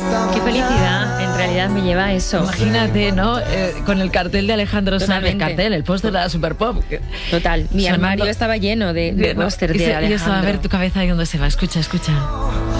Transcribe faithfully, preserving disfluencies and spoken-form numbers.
Qué felicidad, en realidad me lleva a eso. Imagínate, ¿no? Eh, con el cartel de Alejandro Sanz, el cartel, el póster de la Super Pop. Total, mi Sonando. armario estaba lleno de, de No, póster y de se- Alejandro. Y eso, a ver tu cabeza ahí dónde se va. Escucha, escucha.